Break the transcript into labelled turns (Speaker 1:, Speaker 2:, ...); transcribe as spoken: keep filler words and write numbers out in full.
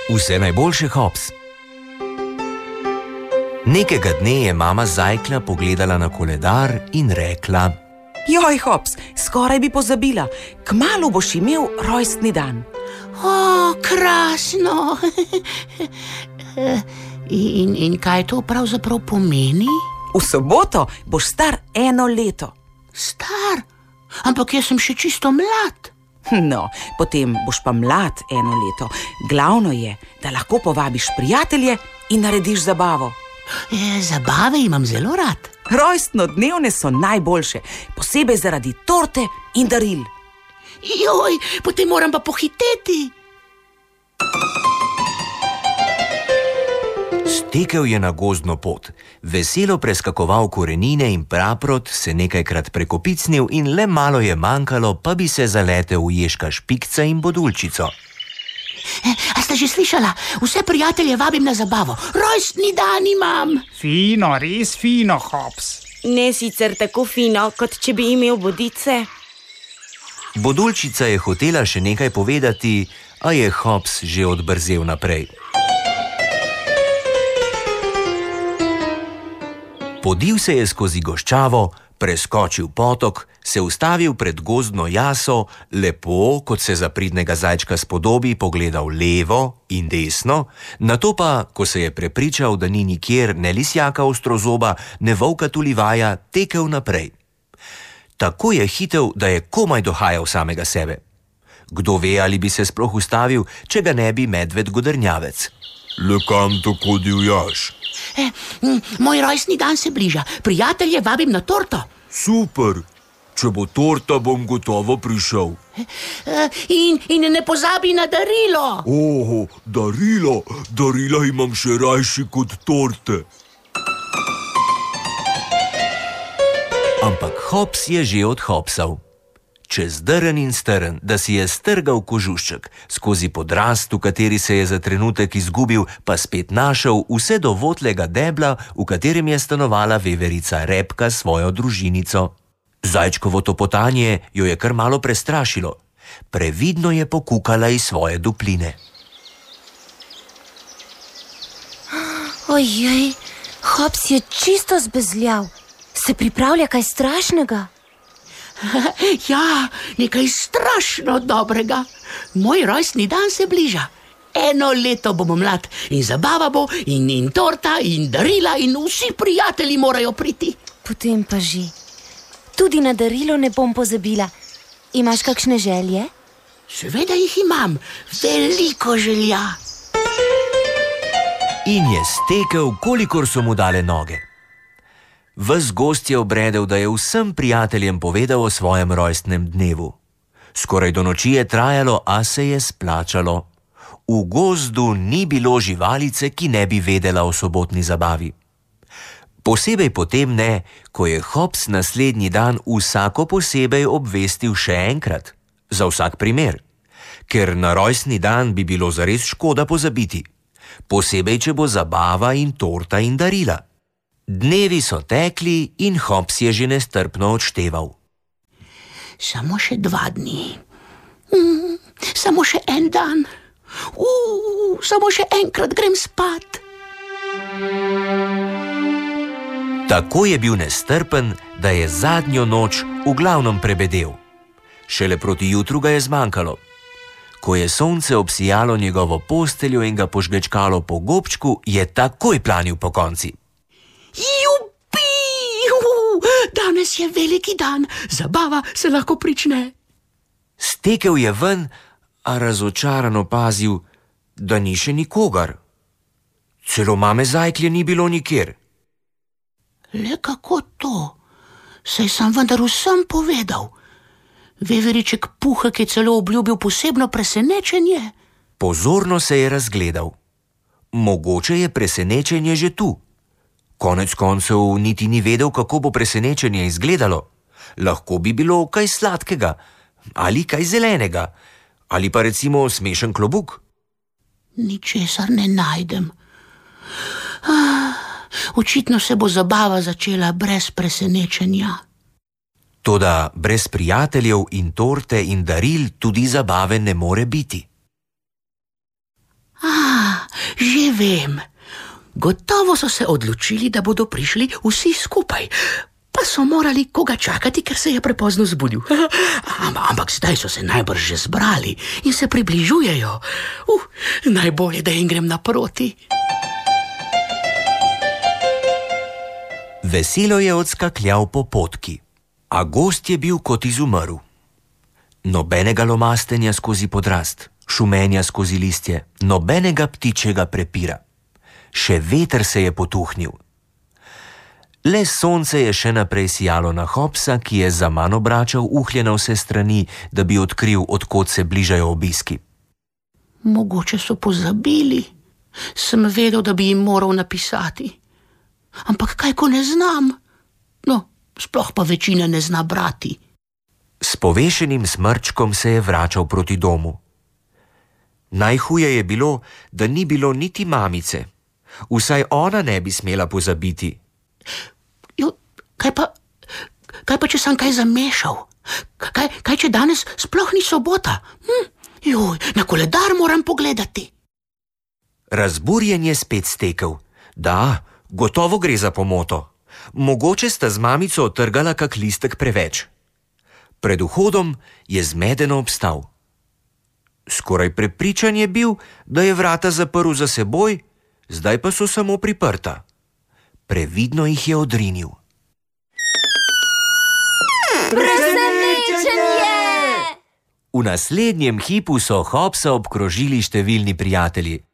Speaker 1: Vse najboljše, Hops. Nekega dne je mama Zajkla pogledala na koledar in rekla:
Speaker 2: Joj, Hops, skoraj bi pozabila. Kmalu boš imel rojstni dan.
Speaker 3: O, krasno! in, in kaj to pravzaprav pomeni?
Speaker 2: V soboto boš star eno leto.
Speaker 3: Star? Ampak jaz sem še čisto mlad.
Speaker 2: No, potem boš pa mlad eno leto. Glavno je, da lahko povabiš prijatelje in narediš zabavo.
Speaker 3: E, zabave imam zelo rad.
Speaker 2: Rojstnodnevne so najboljše, posebej zaradi torte in daril.
Speaker 3: Joj, potem moram pa pohiteti.
Speaker 1: Stekel je na gozdno pot, veselo preskakoval korenine in praprot, se nekajkrat prekopicnil in le malo je manjkalo, pa bi se zaletel v ježka Špikca in Bodulčico.
Speaker 3: E, a ste že slišala? Vse prijatelje vabim na zabavo. Rojstni dan imam.
Speaker 4: Fino, res fino, Hops.
Speaker 5: Ne sicer tako fino, kot če bi imel bodice.
Speaker 1: Bodulčica je hotela še nekaj povedati, a je Hops že odbrzel naprej. Podil se je skozi goščavo, preskočil potok, se ustavil pred gozdno jaso, lepo, kot se za pridnega zajčka spodobi, pogledal levo in desno, nato pa, ko se je prepričal, da ni nikjer ne lisjaka ostrozoba, ne volka tulivaja, tekel naprej. Tako je hitel, da je komaj dohajal samega sebe. Kdo ve, ali bi se sploh ustavil, če ga ne bi medved godrnjavec.
Speaker 6: Le kam tako divjaš?
Speaker 3: E, moj rojstni dan se bliža. Prijatelje vabim na torto.
Speaker 6: Super. Če bo torta, bom gotovo prišel.
Speaker 3: E, in, in ne pozabi na darilo.
Speaker 6: Oho, darilo. Darila imam še rajši kot torte.
Speaker 1: Ampak Hops je že odhopsal. Čez drn in strn, da si je strgal kožušček, skozi podrast, v kateri se je za trenutek izgubil, pa spet našel vse do votlega debla, v katerem je stanovala veverica Repka s svojo družinico. Zajčkovo topotanje jo je kar malo prestrašilo. Previdno je pokukala iz svoje dupline.
Speaker 7: Ojej, Hops je čisto zbezljal. Se pripravlja kaj strašnega?
Speaker 3: Ja, nekaj strašno dobrega. Moj rojstni dan se bliža. Eno leto bomo mlad in zabava bo in, in torta in darila in vsi prijatelji morajo priti.
Speaker 7: Potem pa že. Tudi na darilo ne bom pozabila. Imaš kakšne želje?
Speaker 3: Seveda jih imam. Veliko želja.
Speaker 1: In je stekel, kolikor so mu dale noge. Ves gozd je obredel, da je vsem prijateljem povedal o svojem rojstnem dnevu. Skoraj do noči je trajalo, a se je splačalo. V gozdu ni bilo živalice, ki ne bi vedela o sobotni zabavi. Posebej potem ne, ko je Hops naslednji dan vsako posebej obvestil še enkrat, za vsak primer. Ker na rojstni dan bi bilo zares škoda pozabiti. Posebej, če bo zabava in torta in darila. Dnevi so tekli in Hops je že nestrpno odšteval.
Speaker 3: Samo še dva dni. Mm, samo še en dan. Uh, samo še enkrat grem spat.
Speaker 1: Tako je bil nestrpen, da je zadnjo noč v glavnem prebedel. Šele proti jutru ga je zmanjkalo. Ko je sonce obsijalo njegovo posteljo in ga požgečkalo po gobčku, je takoj planil po konci.
Speaker 3: Jupi! Danes je veliki dan, zabava se lahko prične.
Speaker 1: Stekel je ven, a razočaran opazil, da ni še nikogar. Celo mame Zajklje ni bilo nikjer.
Speaker 3: Le kako to? Saj sem vendar vsem povedal. Veveriček Puhek je celo obljubil posebno presenečenje.
Speaker 1: Pozorno se je razgledal. Mogoče je presenečenje že tu. Konec koncev niti ni vedel, kako bo presenečenje izgledalo. Lahko bi bilo kaj sladkega, ali kaj zelenega, ali pa recimo smešen klobuk.
Speaker 3: Ničesar ne najdem. Ah, očitno se bo zabava začela brez presenečenja.
Speaker 1: Toda brez prijateljev in torte in daril tudi zabave ne more biti.
Speaker 3: Ah, že vem. Gotovo so se odločili, da bodo prišli vsi skupaj. Pa so morali koga čakati, ker se je prepozno zbudil. Ampak zdaj so se najbrž že zbrali in se približujejo. Uh, najbolje, da jim grem naproti.
Speaker 1: Veselo je odskakljal po potki, a gost je bil kot izumrl. Nobenega lomastenja skozi podrast, šumenja skozi listje, nobenega ptičjega prepira. Še veter se je potuhnil. Le sonce je še naprej sijalo na Hopsa, ki je zaman obračal uhlje na vse strani, da bi odkril, od kod se bližajo obiski.
Speaker 3: Mogoče so pozabili. Sem vedel, da bi jim moral napisati. Ampak kaj, ko ne znam? No, sploh pa večina ne zna brati.
Speaker 1: S povešenim smrčkom se je vračal proti domu. Najhuje je bilo, da ni bilo niti mamice. Vsaj ona ne bi smela pozabiti.
Speaker 3: Jo, kaj pa, kaj pa, če sem kaj zamešal? Kaj, kaj če danes sploh ni sobota? Hm, joj, na koledar moram pogledati.
Speaker 1: Razburjen je spet stekel. Da, gotovo gre za pomoto. Mogoče sta z mamico otrgala kak listek preveč. Pred vhodom je zmedeno obstal. Skoraj prepričan je bil, da je vrata zaprl za seboj, zdaj pa so samo priprta. Previdno jih je odrinil.
Speaker 7: Presenečenje!
Speaker 1: V naslednjem hipu so Hopsa obkrožili številni prijatelji.